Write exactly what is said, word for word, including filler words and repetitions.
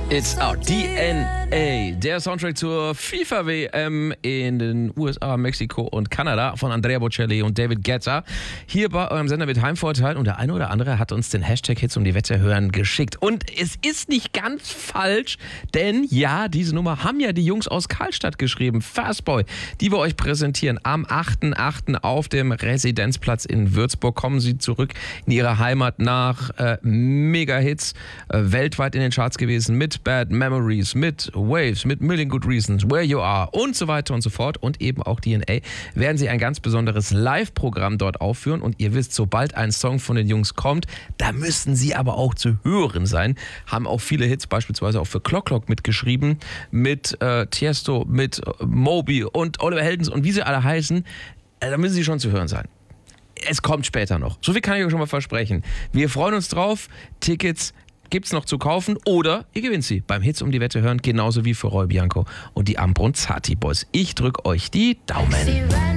It's Out. D N A, der Soundtrack zur FIFA-W M in den U S A, Mexiko und Kanada von Andrea Bocelli und David Guetta. Hier bei eurem Sender wird Heimvorteil und der eine oder andere hat uns den Hashtag Hits um die Wette hören geschickt. Und es ist nicht ganz falsch, denn ja, diese Nummer haben ja die Jungs aus Karlstadt geschrieben. Fastboy, die wir euch präsentieren. Am achten achten auf dem Residenzplatz in Würzburg kommen sie zurück in ihre Heimat nach äh, Mega-Hits, äh, weltweit in den Charts gewesen mit Bad Memories, mit Waves, mit Million Good Reasons, Where You Are und so weiter und so fort. Und eben auch D N A werden sie ein ganz besonderes Live-Programm dort aufführen. Und ihr wisst, sobald ein Song von den Jungs kommt, da müssen sie aber auch zu hören sein. Haben auch viele Hits beispielsweise auch für Clock Clock mitgeschrieben, mit äh, Tiesto, mit äh, Moby und Oliver Heldens und wie sie alle heißen. Äh, da müssen sie schon zu hören sein. Es kommt später noch. So viel kann ich euch schon mal versprechen. Wir freuen uns drauf. Tickets gibt's noch zu kaufen oder ihr gewinnt sie beim Hits um die Wette hören, genauso wie für Roy Bianco und die Ambronzati Boys. Ich drück euch die Daumen.